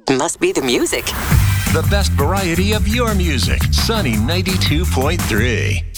Must be the music. The best variety of your music. Sunny 92.3.